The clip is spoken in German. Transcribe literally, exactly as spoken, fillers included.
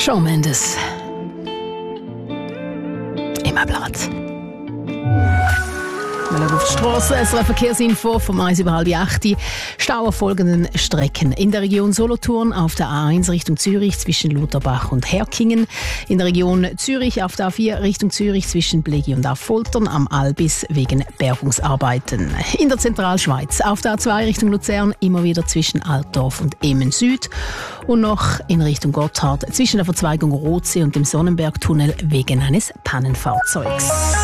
Shawn Mendes. Immer Platz. Wir schauen auf die Strasse. Es ist eine Verkehrsinfo vom eins über halb acht. Stau auf folgenden Strecken. In der Region Solothurn auf der A eins Richtung Zürich zwischen Lutherbach und Herkingen. In der Region Zürich auf der A vier Richtung Zürich zwischen Blegi und Affoltern am Albis wegen Bergungsarbeiten. In der Zentralschweiz auf der A zwei Richtung Luzern immer wieder zwischen Altdorf und Emen Süd. Und noch in Richtung Gotthard zwischen der Verzweigung Rotsee und dem Sonnenbergtunnel wegen eines Pannenfahrzeugs.